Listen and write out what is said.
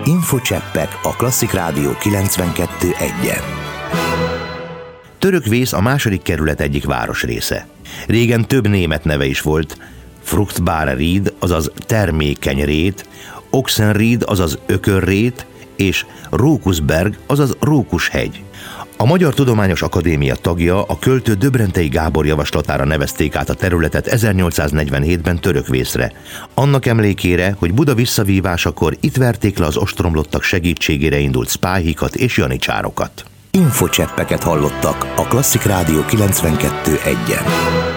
Infocseppek a Klasszik Rádió 92.1-en. Törökvész a második kerület egyik városrésze. Régen több német neve is volt: Fruchtbare Ried, azaz termékeny rét, Ochsenried, azaz ökörrét, és Rókuszberg, azaz Rókushegy. A Magyar Tudományos Akadémia tagja, a költő Döbrentei Gábor javaslatára nevezték át a területet 1847-ben Törökvészre, annak emlékére, hogy Buda visszavívásakor itt verték le az ostromlottak segítségére indult szpáhikat és janicsárokat. Infocseppeket hallottak a Klasszik Rádió 92.1-en.